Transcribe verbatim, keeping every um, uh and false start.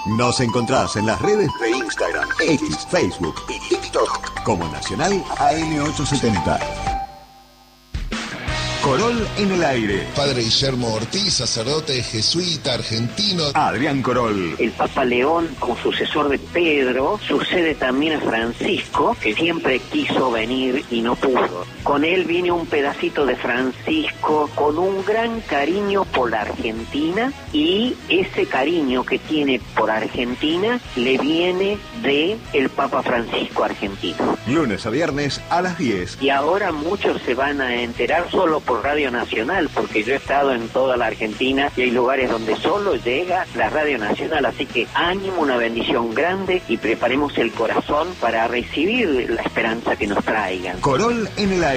Nos encontrás en las redes de Instagram, X, Facebook y TikTok como Nacional A M ochocientos setenta. Corol en el aire. Padre Guillermo Ortiz, sacerdote jesuita argentino. Adrián Corol. El Papa León, como sucesor de Pedro, sucede también a Francisco, que siempre quiso venir y no pudo. Con él viene un pedacito de Francisco con un gran cariño por la Argentina, y ese cariño que tiene por Argentina le viene de el Papa Francisco argentino. Lunes a viernes a las diez. Y ahora muchos se van a enterar solo por Radio Nacional, porque yo he estado en toda la Argentina y hay lugares donde solo llega la Radio Nacional, así que ánimo, una bendición grande, y preparemos el corazón para recibir la esperanza que nos traigan. Corol en el aire.